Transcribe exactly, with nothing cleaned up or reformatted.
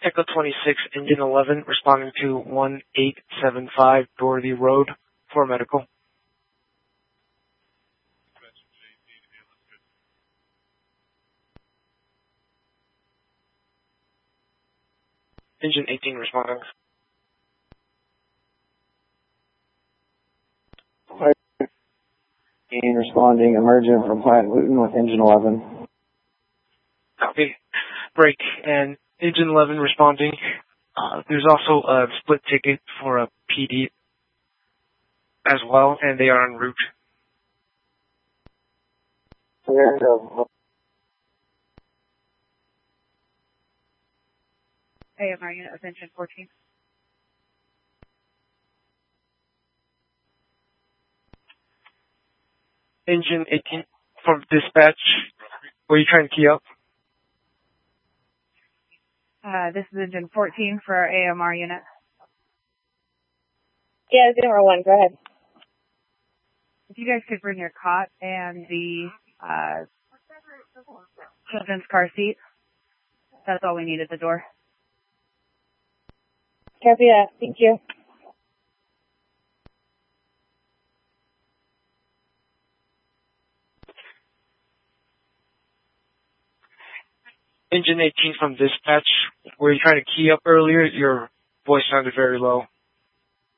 Echo twenty-six, Engine eleven, responding to one eight seven five Dorothy Road for medical. Engine eighteen responding. Responding, emergent from Plant Luton with Engine eleven. Copy. Break and Engine eleven responding. Uh, there's also a split ticket for a P D as well, and they are en route. A M R unit with Engine fourteen. Engine eighteen from dispatch. Were you trying to key up? Uh, this is Engine fourteen for our A M R unit. Yeah, zero one, go ahead. If you guys could bring your cot and the uh, children's car seat, that's all we need at the door. Copy that. Thank you. Engine eighteen from dispatch. Were you trying to key up earlier? Your voice sounded very low.